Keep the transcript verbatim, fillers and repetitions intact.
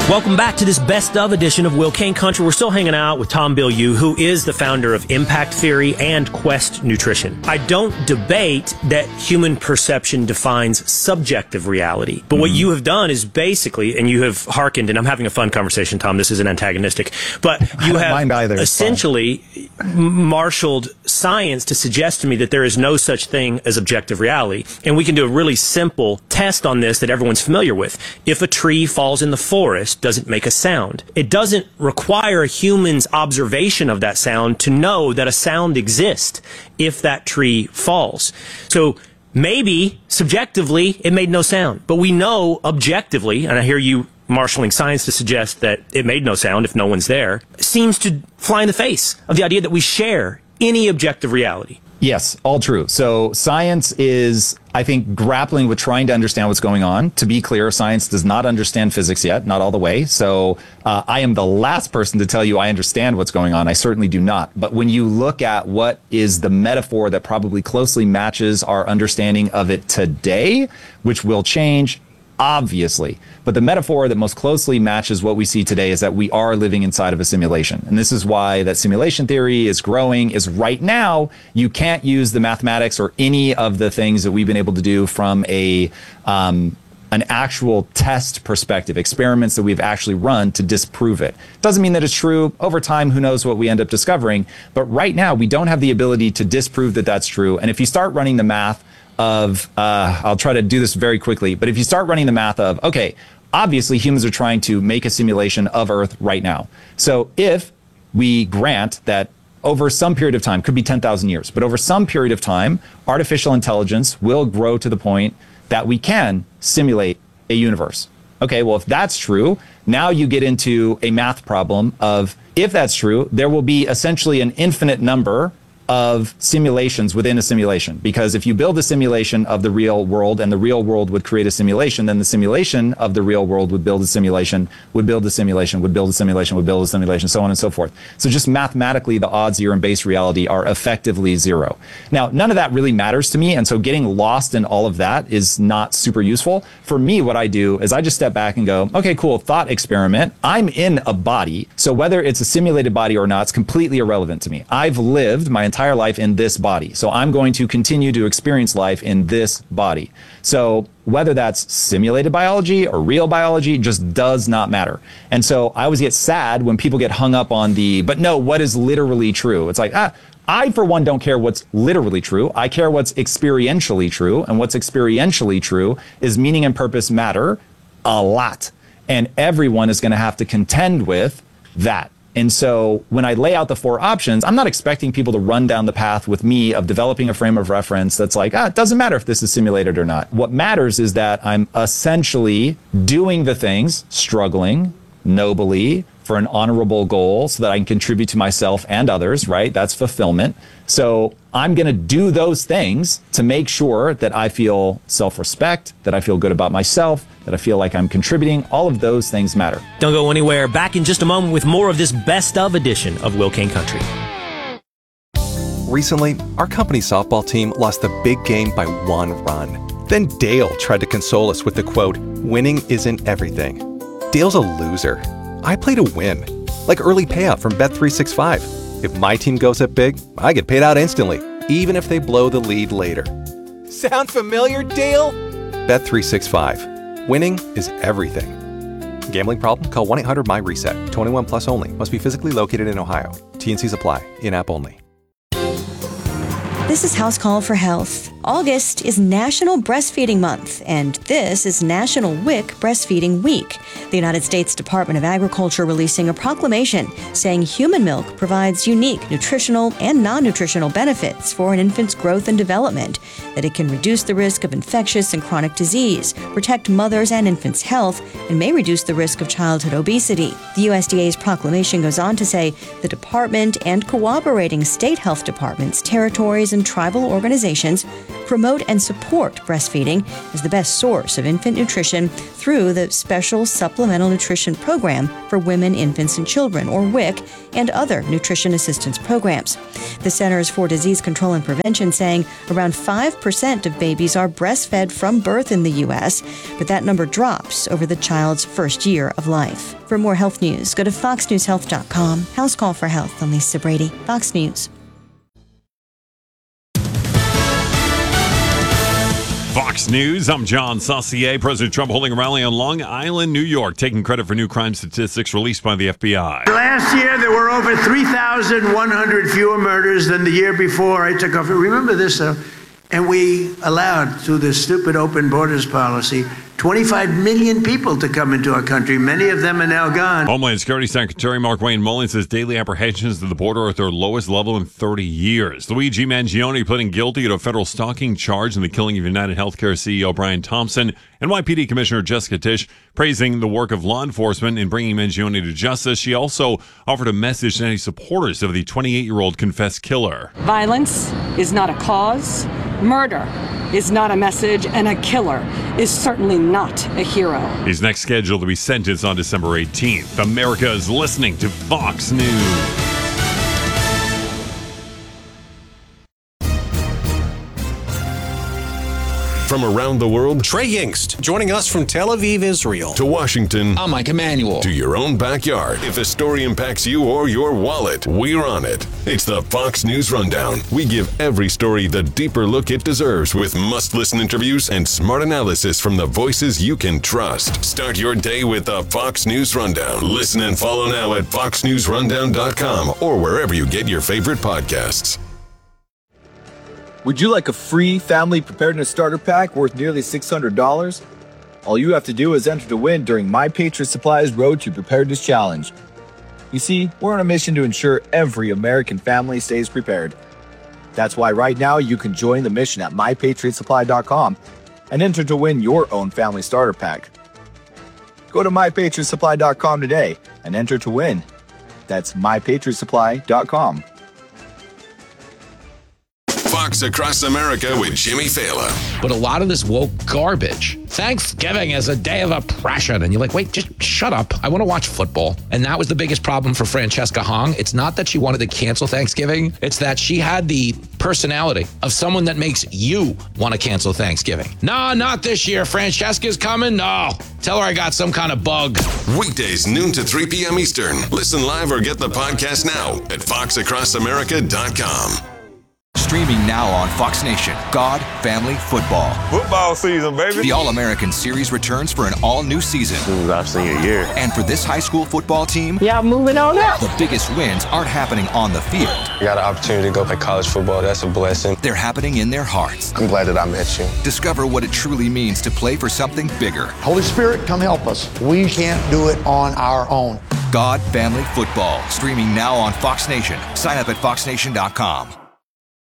Welcome back to this best of edition of Will Kane Country. We're still hanging out with Tom Bilyeu, who is the founder of Impact Theory and Quest Nutrition. I don't debate that human perception defines subjective reality, but mm-hmm. what you have done is basically, and you have hearkened, and I'm having a fun conversation, Tom, this isn't antagonistic, but you have either, essentially marshaled science to suggest to me that there is no such thing as objective reality. And we can do a really simple test on this that everyone's familiar with. If a tree falls in the forest, does it make a sound? It doesn't require a human's observation of that sound to know that a sound exists if that tree falls. So maybe subjectively it made no sound, but we know objectively, and I hear you marshaling science to suggest that it made no sound if no one's there, seems to fly in the face of the idea that we share any objective reality. Yes, all true. So science is, I think, grappling with trying to understand what's going on. To be clear, science does not understand physics yet, not all the way. So uh, I am the last person to tell you I understand what's going on. I certainly do not. But when you look at what is the metaphor that probably closely matches our understanding of it today, which will change, obviously. But the metaphor that most closely matches what we see today is that we are living inside of a simulation. And this is why that simulation theory is growing, is right now you can't use the mathematics or any of the things that we've been able to do from a um, an actual test perspective, experiments that we've actually run to disprove it. Doesn't mean that it's true. Over time, who knows what we end up discovering. But right now, we don't have the ability to disprove that that's true. And if you start running the math of, uh, I'll try to do this very quickly, but if you start running the math of, okay, obviously humans are trying to make a simulation of Earth right now. So if we grant that over some period of time, could be ten thousand years, but over some period of time, artificial intelligence will grow to the point that we can simulate a universe. Okay, well, if that's true, now you get into a math problem of, if that's true, there will be essentially an infinite number of simulations within a simulation. Because if you build a simulation of the real world and the real world would create a simulation, then the simulation of the real world would build a simulation, would build a simulation, would build a simulation, would build a simulation, so on and so forth. So just mathematically, the odds here in base reality are effectively zero. Now, none of that really matters to me. And so getting lost in all of that is not super useful. For me, what I do is I just step back and go, okay, cool, thought experiment. I'm in a body. So whether it's a simulated body or not, it's completely irrelevant to me. I've lived my entire entire life in this body. So I'm going to continue to experience life in this body. So whether that's simulated biology or real biology just does not matter. And so I always get sad when people get hung up on the, but no, what is literally true? It's like, ah, I, for one, don't care what's literally true. I care what's experientially true. And what's experientially true is meaning and purpose matter a lot. And everyone is going to have to contend with that. And so when I lay out the four options, I'm not expecting people to run down the path with me of developing a frame of reference that's like, ah, it doesn't matter if this is simulated or not. What matters is that I'm essentially doing the things, struggling nobly for an honorable goal so that I can contribute to myself and others, right? That's fulfillment. So I'm going to do those things to make sure that I feel self-respect, that I feel good about myself, that I feel like I'm contributing. All of those things matter. Don't go anywhere. Back in just a moment with more of this best of edition of Will Kane Country. Recently, our company softball team lost the big game by one run. Then Dale tried to console us with the quote, "Winning isn't everything." Dale's a loser. I play to win, like early payout from Bet three sixty-five. If my team goes up big, I get paid out instantly, even if they blow the lead later. Sound familiar, Dale? Bet three sixty-five. Winning is everything. Gambling problem? Call one eight hundred M Y reset. twenty-one plus only. Must be physically located in Ohio. T and Cs apply. In-app only. This is House Call for Health. August is National Breastfeeding Month, and this is National W I C Breastfeeding Week. The United States Department of Agriculture releasing a proclamation saying human milk provides unique nutritional and non-nutritional benefits for an infant's growth and development, that it can reduce the risk of infectious and chronic disease, protect mothers' and infants' health, and may reduce the risk of childhood obesity. The U S D A's proclamation goes on to say the department and cooperating state health departments, territories, and thousand tribal organizations promote and support breastfeeding as the best source of infant nutrition through the Special Supplemental Nutrition Program for Women, Infants, and Children, or W I C, and other nutrition assistance programs. The Centers for Disease Control and Prevention saying around five percent of babies are breastfed from birth in the U S, but that number drops over the child's first year of life. For more health news, go to fox news health dot com. House Call for Health. I'm Lisa Brady, Fox News. Fox News, I'm John Saucier. President Trump holding a rally on Long Island, New York, taking credit for new crime statistics released by the F B I. Last year, there were over three thousand one hundred fewer murders than the year before I took office. Remember this, though? And we allowed, through this stupid open borders policy, twenty-five million people to come into our country. Many of them are now gone. Homeland Security Secretary Markwayne Mullin says daily apprehensions at the border are at their lowest level in thirty years. Luigi Mangione pleading guilty to a federal stalking charge in the killing of United Healthcare C E O Brian Thompson. N Y P D Commissioner Jessica Tisch praising the work of law enforcement in bringing Mangione to justice. She also offered a message to any supporters of the twenty-eight-year-old confessed killer. Violence is not a cause. Murder is not a message, and a killer is certainly not a hero. He's next scheduled to be sentenced on December eighteenth. America is listening to Fox News. From around the world, Trey Yingst, joining us from Tel Aviv, Israel. To Washington, I'm Mike Emanuel. To your own backyard. If a story impacts you or your wallet, we're on it. It's the Fox News Rundown. We give every story the deeper look it deserves with must-listen interviews and smart analysis from the voices you can trust. Start your day with the Fox News Rundown. Listen and follow now at fox news rundown dot com or wherever you get your favorite podcasts. Would you like a free family preparedness starter pack worth nearly six hundred dollars? All you have to do is enter to win during My Patriot Supply's Road to Preparedness Challenge. You see, we're on a mission to ensure every American family stays prepared. That's why right now you can join the mission at my patriot supply dot com and enter to win your own family starter pack. Go to my patriot supply dot com today and enter to win. That's my patriot supply dot com. Fox Across America with Jimmy Fallon. But a lot of this woke garbage. Thanksgiving is a day of oppression. And you're like, wait, just shut up. I want to watch football. And that was the biggest problem for Francesca Hong. It's not that she wanted to cancel Thanksgiving. It's that she had the personality of someone that makes you want to cancel Thanksgiving. No, not this year. Francesca's coming. No. Tell her I got some kind of bug. Weekdays, noon to three p.m. Eastern. Listen live or get the podcast now at fox across america dot com. Streaming now on Fox Nation, God, Family, Football. Football season, baby. The All-American Series returns for an all-new season. This is our senior year. And for this high school football team, yeah, moving on up. The biggest wins aren't happening on the field. I got an opportunity to go play college football. That's a blessing. They're happening in their hearts. I'm glad that I met you. Discover what it truly means to play for something bigger. Holy Spirit, come help us. We can't do it on our own. God, Family, Football. Streaming now on Fox Nation. Sign up at fox nation dot com.